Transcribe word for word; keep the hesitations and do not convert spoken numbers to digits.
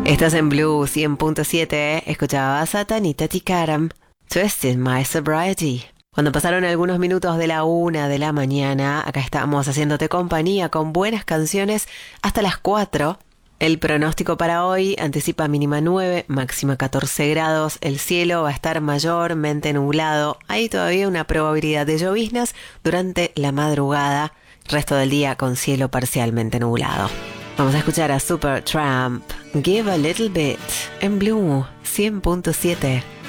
Estás en Blue cien punto siete, escuchabas a Tanita Tikaram, Twisted My Sobriety. Cuando pasaron algunos minutos de la una de la mañana, acá estamos haciéndote compañía con buenas canciones hasta las cuatro. El pronóstico para hoy anticipa mínima nueve, máxima catorce grados, el cielo va a estar mayormente nublado, hay todavía una probabilidad de lloviznas durante la madrugada, resto del día con cielo parcialmente nublado. Vamos a escuchar a Supertramp, Give a Little Bit, en Blue cien punto siete.